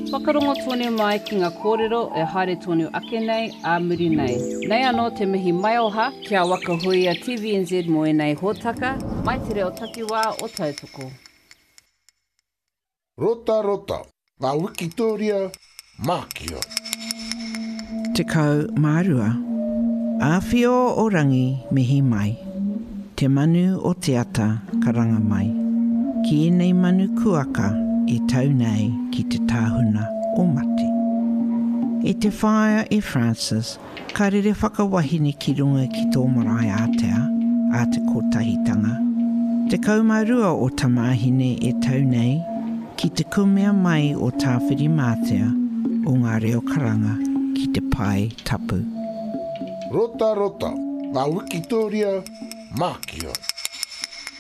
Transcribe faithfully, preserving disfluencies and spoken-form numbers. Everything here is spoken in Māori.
Whakarongo tonu mai ki ngā kōrero e haere tonu ake nei a muri nei. Nei anō te mihi mai oha kia wakahui a T V N Z mo e nei hōtaka, mai te reo takiwā o tautoko. Rota rota, ngā Wikitoria mākia. Te kau mārua, āwhio o rangi mihi mai. Te manu o te ata karanga mai. Ki enei manu kuaka e tau nei ki te tāhuna o mate. E te whaia e Francis, ka rere whakawahine ki runga ki tō marae Atea, a te kotahitanga. Te kaumārua o tamāhine e tau nei, ki te kumea mai o tāwhiri mātea o ngā reo karanga ki te pai tapu. Rota rota, ngā Wikitoria mākia.